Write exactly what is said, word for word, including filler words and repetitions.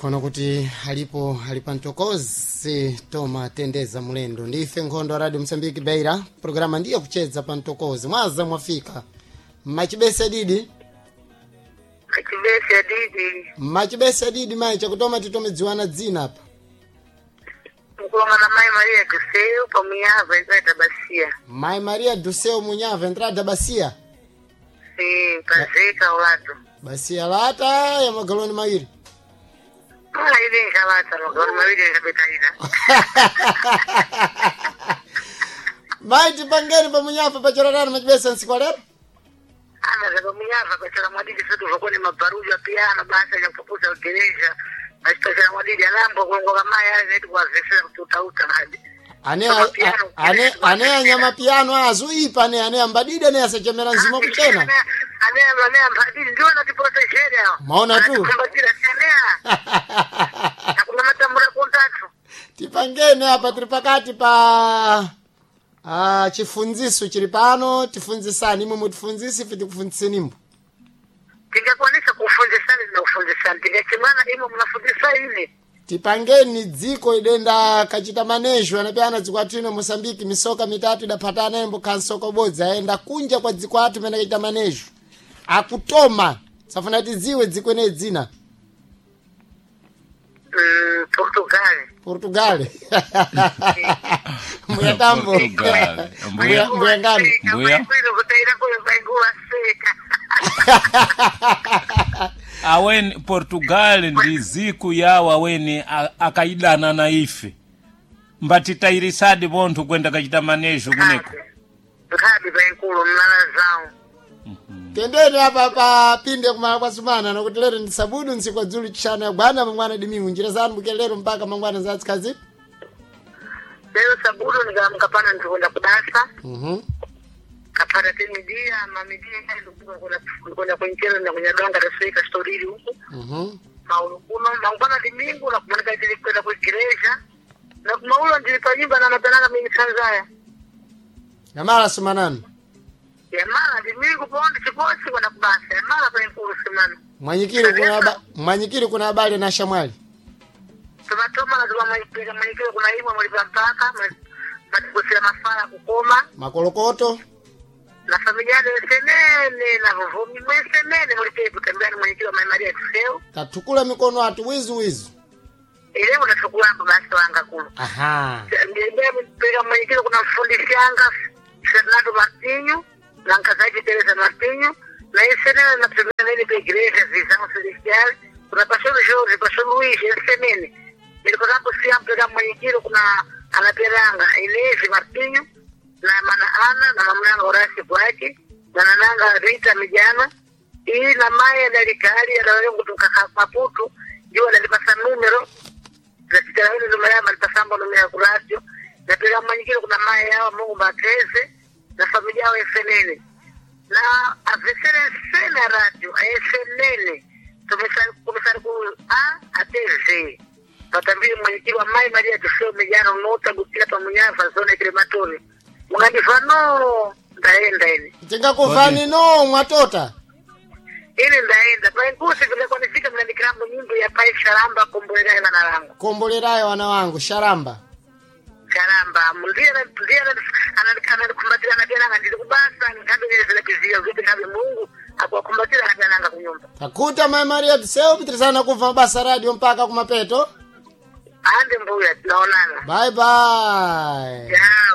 kono kuti alipo alipantokozi toma tendeza mulendo ndife nkhondo radio Msambiki Beira programa ndiyo kucheza pantokozi mwaza mwafika machibese didi machibese didi machibese didi mai chakutoma titomedziwana dzina hapa mkuloma na Mai Maria Duseu pamunyava entrada bacia Mai Maria Duseu munyava entrada bacia si kazeka watu bacia lata ya magaloni mawili ah ile kalata magaloni mawili ya betaina mai tipangeni pamunyava pachorana machibese nsikwalera ana za pamunyava kwa chama madidi sote vokoni mabaruja piano basa ya kupuza ugereja Asitosha mwadidi alambo kuongo kama ya zetu kwa zesela kutauta hadi. Ane ane ane nyama piano azuipa ane ane ambadidi ane asechemera nzima kuchena. Ane ane ambadidi ndio na tipota sheria. Maona tu. Kumbadila senea. Hakuna matambura kontatu. Tipangene hapa tripakati pa ah chifunziso chiri pano tifunzisani imwe mutifunzisi fiti kufunziseni imbo. Tingakuanisha kufundisana na kufundisana. Tingachimana imo mnafundisa ini. Tipangeni dziko idenda kachita manejo anapeana dzikwatino Mosambiki misoka mitatu idapatana embo kansoko bodza aenda kunja kwa dziko atu mena kachita manejo. Akutoma safuna tiziwe dziko ne dzina. Mm, Portugal. Portugal. Mbuya tambo. Mbuya mbuya ngani? Mbuya. Kutaira kwa baingua seka. Aweni Portugal ndi ziku yawa weni akaidana na ife mbatitairisadi bontu kwenda kachita manejo kuneko Ngadi bainkulu mnana zao Tendeni hapa pa pinde kumala kwa sumana nokuti lero ndi sabudu nsikwa dzulu chishana bwana mangwana dimingu njira zanu bukelero mpaka mangwana zatikazi lero sabudu nikamkapana ndikwenda kudasa mhm kapata temidia mamidia ndio kuna kuna kwenye na kwenye ganga resika story huko mhm maulukuno mangwana dimingu na kumana ile kwenda kwa kireja na kumaulo ndilipa nyumba na natananga mimi Tanzania Yamala sumanani Yamala dimingu pondi chiposi kuna kubasa Yamala kwa nkulu simana Mwanyikiri kuna haba Mwanyikiri kuna habari na Shamwali tumatoma na zuma mwanyikiri mwanyikiri kuna himo mlipa mpaka matikusia mafala kukoma makolokoto na familia ya senene na vuvumi mwesenene mulikepo tembeni mwenyekiti wa Mai Maria Duseu katukula mikono atu wizu wizu ile unachukua hapo basi wanga kulu aha ndio mpega mwenyekiti kuna mfundisi anga Fernando Martinho na nkazaji Teresa Martinho na senene na tumenene kwa igreja Visão Celestial kuna pastor Jorge pastor Luis senene nilikuwa hapo si mpega mwenyekiti kuna anaperanga Inês Martinho na mana ana na mamlanga Horacio Bwaki na nananga Rita Mijana hii na Maya Dalikari anawewe kutoka Maputo jua alipasa numero na sitaraini numero ya malipasamba numero ya Horacio na pia mwanyikile kuna Maya yao Mungu Bateze na familia yao Efenene na afisere sena radio Efenene tumesari kumesari ku A ateze patambili mwanyikile wa Mai Maria Duseu Mijana unota gutila pamunyafa zone Krematoni Mungandifano ndaenda ini. Tinga kufani no mwatota. Ini ndaenda. Pa inkusi vile kwa nifika mnandikirambo nyimbo ya Pai Sharamba kombolerayo wana wangu. Kombolerayo wana wangu Sharamba. Sharamba. Mundia na mundia na ananikumbatila na pia ngandili kubasa ngando nye zile kizia vipi nabi Mungu hapo kumbatila na pia nanga kunyumba. Takuta Mai Maria Duseu pitrizana kufa basa radio mpaka kumapeto. Ande mbuya tunaonana. Bye bye. Yeah.